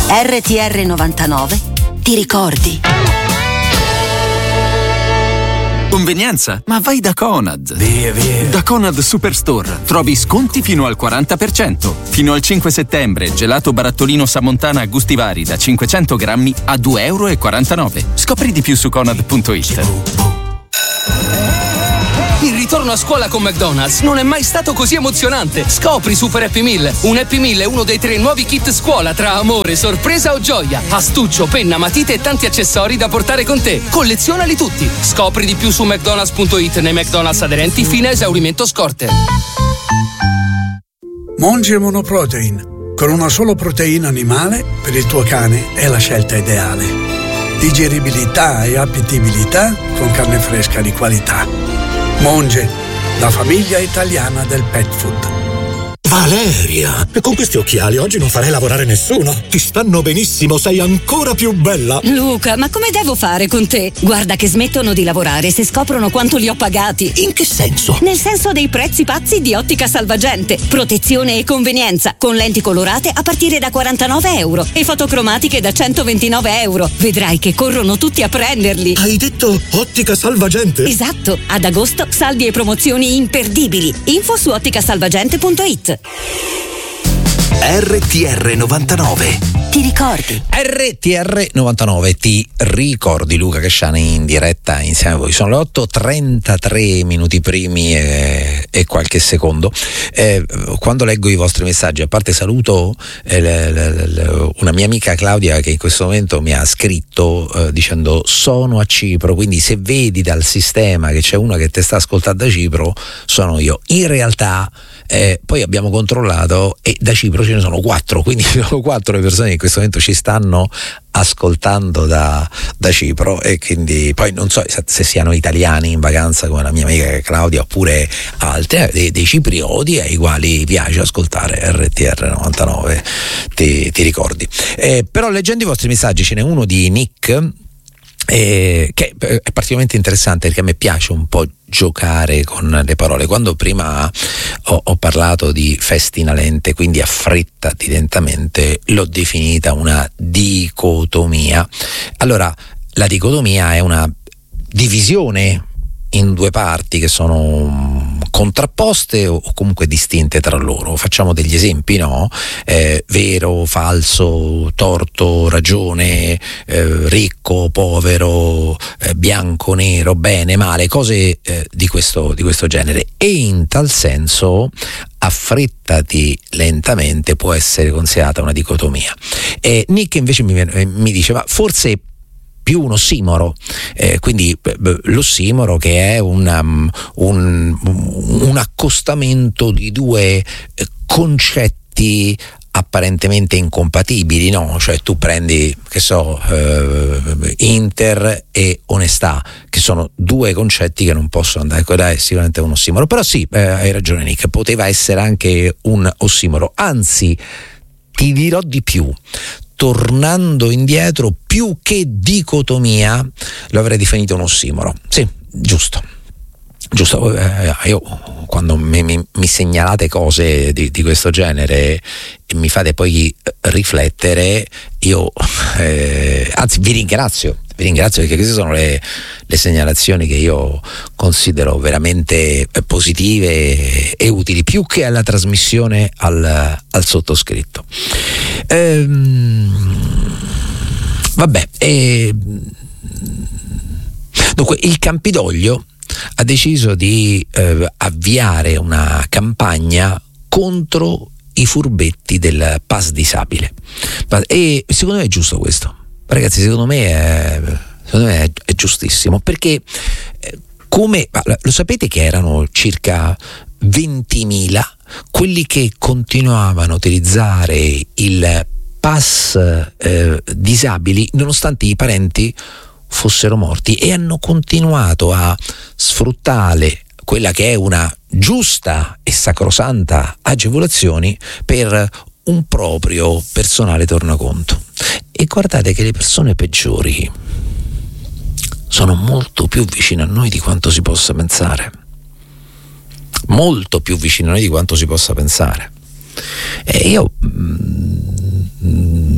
RTR 99 ti ricordi. Convenienza? Ma vai da Conad. Via. Da Conad Superstore trovi sconti fino al 40%. Fino al 5 settembre, gelato barattolino Samontana a gusti vari da 500 grammi a €2,49. Scopri di più su conad.it. Il ritorno a scuola con McDonald's non è mai stato così emozionante. Scopri Super Happy Meal. Un Happy Meal è uno dei 3 nuovi kit scuola tra amore, sorpresa o gioia. Astuccio, penna, matite e tanti accessori da portare con te. Collezionali tutti. Scopri di più su mcdonalds.it nei McDonald's aderenti fino a esaurimento scorte. Monge Monoprotein. Con una sola proteina animale, per il tuo cane è la scelta ideale. Digeribilità e appetibilità con carne fresca di qualità. Monge, la famiglia italiana del pet food. Valeria, con questi occhiali oggi non farei lavorare nessuno. Ti stanno benissimo, sei ancora più bella. Luca, ma come devo fare con te? Guarda che smettono di lavorare se scoprono quanto li ho pagati. In che senso? Nel senso dei prezzi pazzi di Ottica Salvagente. Protezione e convenienza, con lenti colorate a partire da €49 e fotocromatiche da €129. Vedrai che corrono tutti a prenderli. Hai detto Ottica Salvagente? Esatto, ad agosto saldi e promozioni imperdibili. Info su otticasalvagente.it. RTR 99 ti ricordi? RTR 99 ti ricordi. Luca Casciani in diretta insieme a voi. Sono le 8:33 minuti primi e qualche secondo. Quando leggo i vostri messaggi, a parte saluto una mia amica Claudia che in questo momento mi ha scritto dicendo sono a Cipro, quindi se vedi dal sistema che c'è una che ti sta ascoltando da Cipro sono io. In realtà poi abbiamo controllato e da Cipro ce ne sono 4, quindi sono 4 le persone che in questo momento ci stanno ascoltando da Cipro, e quindi poi non so se siano italiani in vacanza come la mia amica Claudia oppure altri, dei ciprioti ai quali piace ascoltare RTR 99 ti ricordi. Però leggendo i vostri messaggi ce n'è uno di Nick che è particolarmente interessante perché a me piace un po' giocare con le parole. Quando prima ho parlato di festina lente, quindi affrettati lentamente, l'ho definita una dicotomia. Allora, la dicotomia è una divisione in due parti che sono contrapposte o comunque distinte tra loro. Facciamo degli esempi, no? Vero, falso, torto, ragione, ricco, povero, bianco, nero, bene, male, cose di questo genere. E in tal senso affrettati lentamente può essere considerata una dicotomia. Nick invece mi diceva forse più un ossimoro, quindi l'ossimoro che è un accostamento di due concetti apparentemente incompatibili, no? Cioè tu prendi, che so, Inter e onestà, che sono due concetti che non possono andare, ecco, dai, sicuramente è un ossimoro, però sì, hai ragione Nick, poteva essere anche un ossimoro, anzi ti dirò di più. Tornando indietro, più che dicotomia lo avrei definito un ossimoro. Sì, giusto. Io quando mi segnalate cose di questo genere e mi fate poi riflettere, io anzi vi ringrazio perché queste sono le segnalazioni che io considero veramente positive e utili, più che alla trasmissione al sottoscritto. Vabbè, dunque il Campidoglio ha deciso di avviare una campagna contro i furbetti del pass disabile, e secondo me è giusto questo, ragazzi, secondo me è giustissimo, perché lo sapete che erano circa 20.000 quelli che continuavano a utilizzare il pass disabili nonostante i parenti fossero morti, e hanno continuato a sfruttare quella che è una giusta e sacrosanta agevolazione per un proprio personale tornaconto. E guardate che le persone peggiori sono molto più vicine a noi di quanto si possa pensare, molto più vicine a noi di quanto si possa pensare.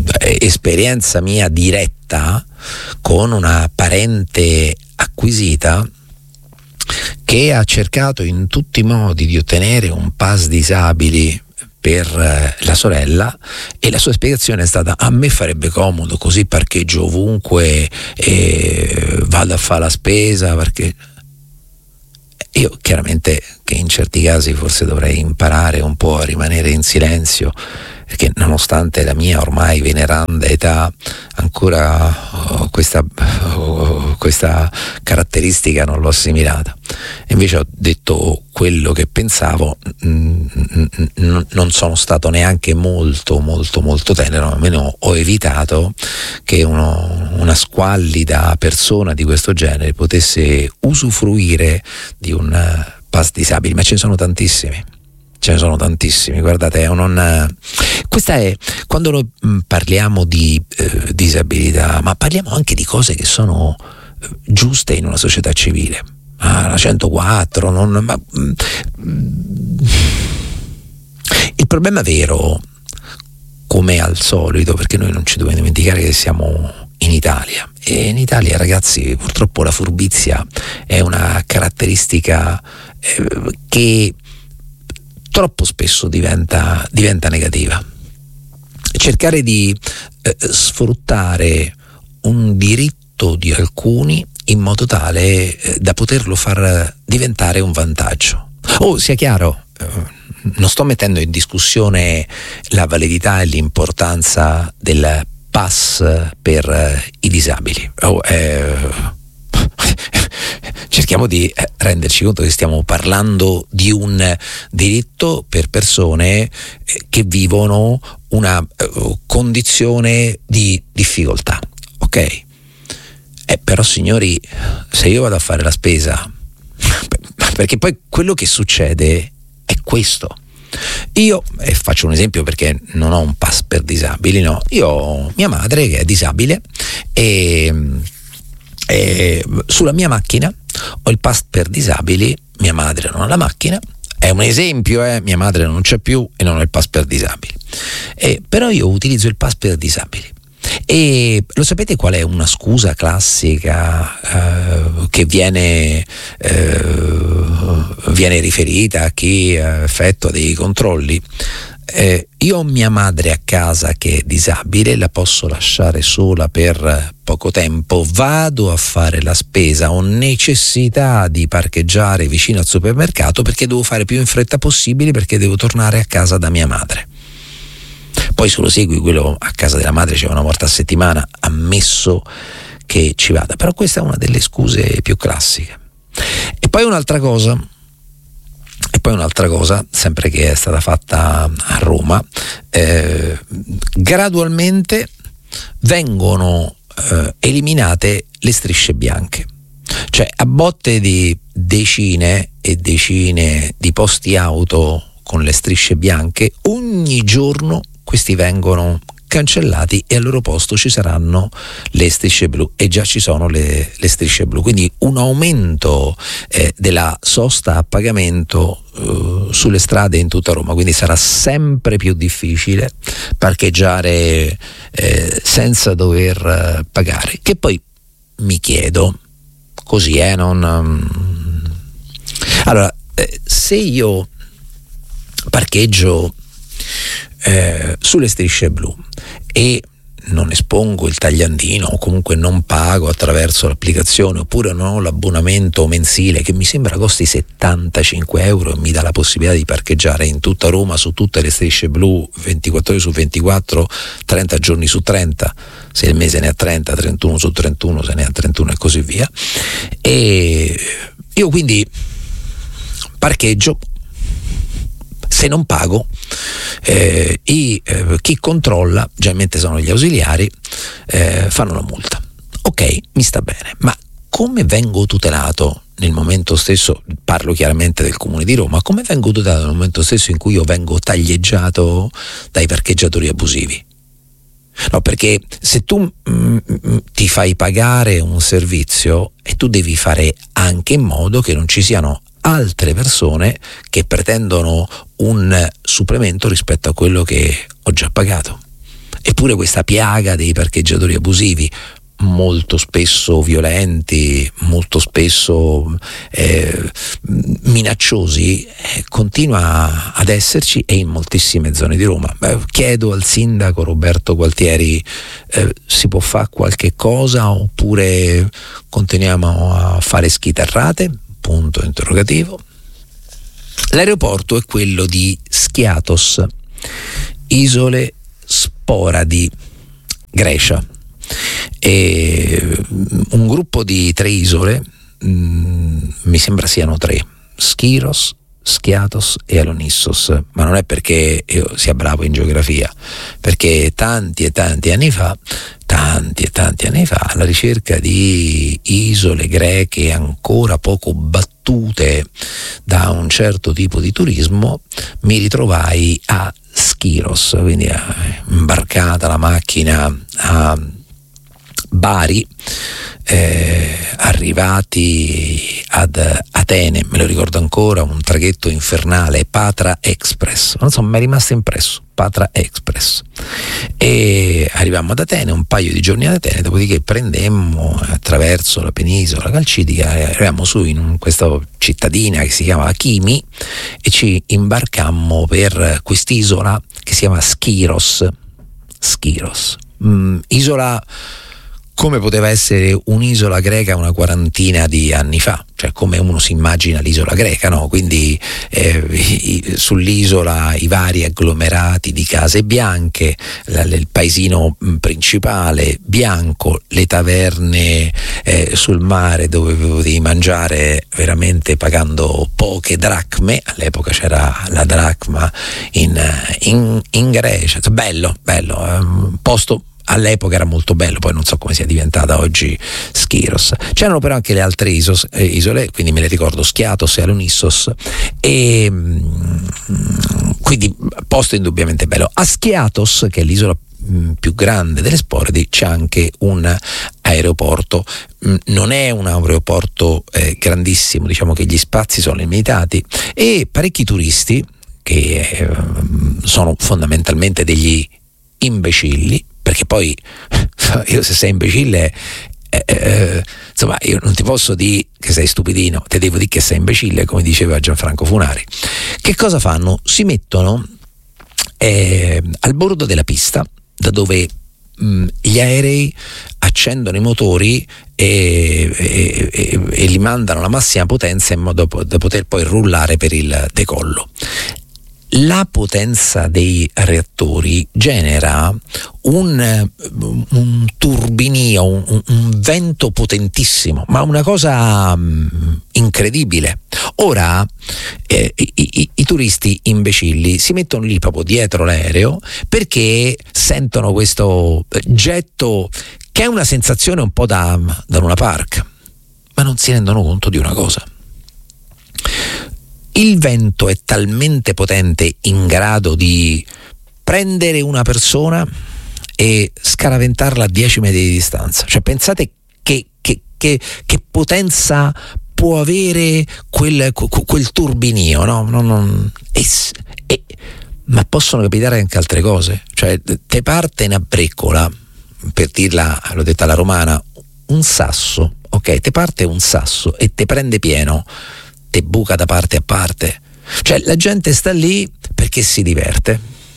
esperienza mia diretta con una parente acquisita che ha cercato in tutti i modi di ottenere un pass disabili per la sorella, e la sua spiegazione è stata: a me farebbe comodo, così parcheggio ovunque e vado a fare la spesa, perché io chiaramente, che in certi casi forse dovrei imparare un po' a rimanere in silenzio, perché nonostante la mia ormai veneranda età ancora questa caratteristica non l'ho assimilata. Invece ho detto quello che pensavo, non sono stato neanche molto tenero, almeno ho evitato che una squallida persona di questo genere potesse usufruire di un pass disabili, ma ce ne sono tantissimi. Guardate, questa è, quando noi parliamo di disabilità, ma parliamo anche di cose che sono giuste in una società civile. La 104, il problema vero, come al solito, perché noi non ci dobbiamo dimenticare che siamo in Italia, e in Italia, ragazzi, purtroppo la furbizia è una caratteristica che troppo spesso diventa negativa. Cercare di sfruttare un diritto di alcuni in modo tale da poterlo far diventare un vantaggio. Sia chiaro, non sto mettendo in discussione la validità e l'importanza del pass per i disabili. Cerchiamo di renderci conto che stiamo parlando di un diritto per persone che vivono una condizione di difficoltà, ok? Però signori, se io vado a fare la spesa, perché poi quello che succede è questo. Io, e faccio un esempio perché non ho un pass per disabili, no, io ho mia madre che è disabile e sulla mia macchina ho il pass per disabili, mia madre non ha la macchina, è un esempio, mia madre non c'è più e non ho il pass per disabili, però io utilizzo il pass per disabili. E lo sapete qual è una scusa classica che viene riferita a chi effettua dei controlli? Io ho mia madre a casa che è disabile, la posso lasciare sola per poco tempo, vado a fare la spesa, ho necessità di parcheggiare vicino al supermercato perché devo fare più in fretta possibile, perché devo tornare a casa da mia madre. Poi se lo segui, quello a casa della madre c'è una volta a settimana, ammesso che ci vada, però questa è una delle scuse più classiche. E poi un'altra cosa, sempre che è stata fatta a Roma, gradualmente vengono eliminate le strisce bianche, cioè a botte di decine e decine di posti auto con le strisce bianche, ogni giorno questi vengono cancellati e al loro posto ci saranno le strisce blu, e già ci sono le strisce blu, quindi un aumento della sosta a pagamento sulle strade in tutta Roma, quindi sarà sempre più difficile parcheggiare senza dover pagare. Che poi mi chiedo, così allora, se io parcheggio sulle strisce blu e non espongo il tagliandino, o comunque non pago attraverso l'applicazione, oppure non ho l'abbonamento mensile che mi sembra costi 75 euro e mi dà la possibilità di parcheggiare in tutta Roma su tutte le strisce blu 24 ore su 24, 30 giorni su 30, se il mese ne ha 30, 31 su 31 se ne ha 31 e così via, e io quindi parcheggio. Se non pago, chi controlla, generalmente sono gli ausiliari, fanno una multa. Ok, mi sta bene, ma come vengo tutelato nel momento stesso, parlo chiaramente del Comune di Roma, come vengo tutelato nel momento stesso in cui io vengo taglieggiato dai parcheggiatori abusivi? No, perché se tu ti fai pagare un servizio, e tu devi fare anche in modo che non ci siano altre persone che pretendono un supplemento rispetto a quello che ho già pagato. E oppure questa piaga dei parcheggiatori abusivi, molto spesso violenti, molto spesso minacciosi, continua ad esserci, e in moltissime zone di Roma. Chiedo al sindaco Roberto Gualtieri, si può fare qualche cosa oppure continuiamo a fare schitarrate? Punto interrogativo. L'aeroporto è quello di Skiathos, Isole Sporadi, Grecia. E un gruppo di 3 isole, mi sembra siano 3, Skyros, Skiathos e Alonissos, ma non è perché io sia bravo in geografia, perché tanti e tanti anni fa, alla ricerca di isole greche ancora poco battute da un certo tipo di turismo, mi ritrovai a Skyros, quindi imbarcata la macchina a Bari, arrivati ad Atene, me lo ricordo ancora, un traghetto infernale, Patra Express, non so, mi è rimasto impresso, Patra Express, e arrivammo ad Atene, un paio di giorni ad Atene, dopodiché prendemmo attraverso la penisola calcidica e arriviamo su in questa cittadina che si chiama Kymi e ci imbarcammo per quest'isola che si chiama Skyros, isola come poteva essere un'isola greca una quarantina di anni fa, cioè come uno si immagina l'isola greca, no? Quindi sull'isola i vari agglomerati di case bianche, il paesino principale bianco, le taverne sul mare dove potevi mangiare veramente pagando poche dracme, all'epoca c'era la dracma in Grecia, bello, un posto all'epoca era molto bello, poi non so come sia diventata oggi Skyros. C'erano però anche le altre isole, quindi me le ricordo, Skiathos e Alonissos, e quindi posto indubbiamente bello. A Skiathos, che è l'isola più grande delle Sporadi, c'è anche un aeroporto, non è un aeroporto grandissimo, diciamo che gli spazi sono limitati, e parecchi turisti che sono fondamentalmente degli imbecilli, perché poi io, se sei imbecille, insomma, io non ti posso dire che sei stupidino, ti devo dire che sei imbecille, come diceva Gianfranco Funari. Che cosa fanno? Si mettono al bordo della pista, da dove gli aerei accendono i motori e li mandano alla massima potenza in modo da poter poi rullare per il decollo. La potenza dei reattori genera un turbinio, un vento potentissimo, ma una cosa incredibile. Ora i turisti imbecilli si mettono lì proprio dietro l'aereo perché sentono questo getto che è una sensazione un po' da Luna Park, ma non si rendono conto di una cosa. Il vento è talmente potente in grado di prendere una persona e scaraventarla a 10 metri di distanza. Cioè, pensate che potenza può avere quel turbinio, no? Ma possono capitare anche altre cose. Cioè, te parte una breccola, per dirla, l'ho detta alla romana, un sasso, ok? Te parte un sasso e te prende pieno, te buca da parte a parte. Cioè, la gente sta lì perché si diverte.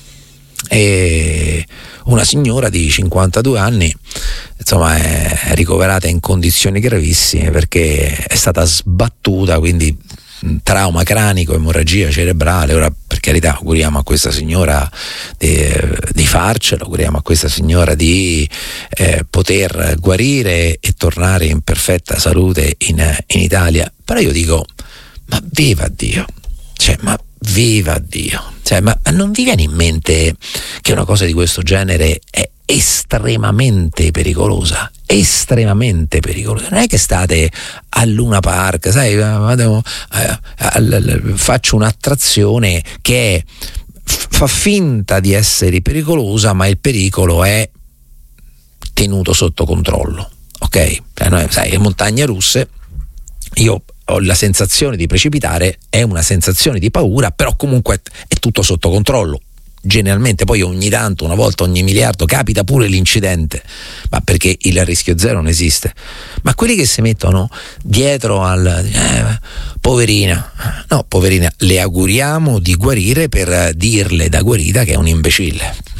E una signora di 52 anni, insomma, è ricoverata in condizioni gravissime perché è stata sbattuta, quindi trauma cranico, emorragia cerebrale. Ora, per carità, auguriamo a questa signora di farcela, auguriamo a questa signora di poter guarire e tornare in perfetta salute in Italia. Però io dico, ma viva Dio, cioè, ma viva Dio, cioè, ma non vi viene in mente che una cosa di questo genere è estremamente pericolosa? Estremamente pericolosa. Non è che state a Luna Park, sai, faccio un'attrazione che fa finta di essere pericolosa, ma il pericolo è tenuto sotto controllo, ok? Sai, le montagne russe, io ho la sensazione di precipitare, è una sensazione di paura, però comunque è tutto sotto controllo. generalmente, poi ogni tanto, una volta ogni miliardo capita pure l'incidente, ma perché il rischio zero non esiste. Ma quelli che si mettono dietro al poverina, no, poverina, le auguriamo di guarire per dirle da guarita che è un imbecille.